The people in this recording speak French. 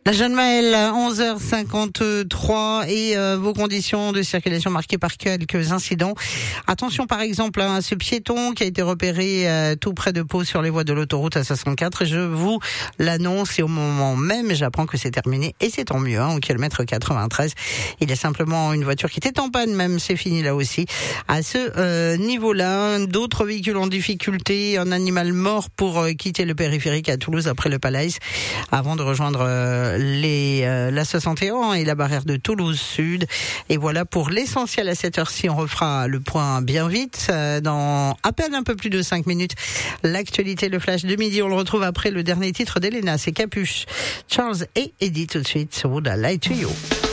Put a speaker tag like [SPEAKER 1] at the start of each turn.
[SPEAKER 1] La jeune Maëlle, 11h53 et vos conditions de circulation marquées par quelques incidents. Attention par exemple à ce piéton qui a été repéré tout près de Pau sur les voies de l'autoroute A64. Je vous l'annonce et au moment même, j'apprends que c'est terminé et c'est tant mieux, au kilomètre 93. Il y a simplement une voiture qui était en panne, même c'est fini là aussi. À ce niveau-là, d'autres véhicules en difficulté, un animal mort pour quitter le périphérique à Toulouse après le Palais avant de rejoindre la 61 et la barrière de Toulouse Sud. Et voilà pour l'essentiel à cette heure-ci. On refera le point bien vite dans à peine un peu plus de 5 minutes. L'actualité, le flash de midi, on le retrouve après le dernier titre d'Elena, c'est Capuche, Charles et Eddie tout de suite. So would I lie to you?